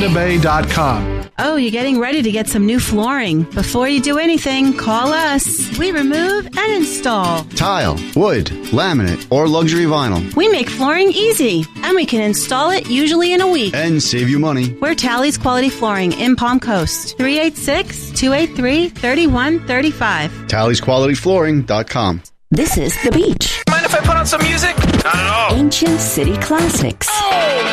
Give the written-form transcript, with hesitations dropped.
MarindaBay.com. Oh, you're getting ready to get some new flooring. Before you do anything, call us. We remove and install tile, wood, laminate, or luxury vinyl. We make flooring easy, and we can install it usually in a week. And save you money. We're Tally's Quality Flooring in Palm Coast. 386-283-3135. TallysQualityFlooring.com. This is The Beach. Mind if I put on some music? Not at all. Ancient City Classics. Oh!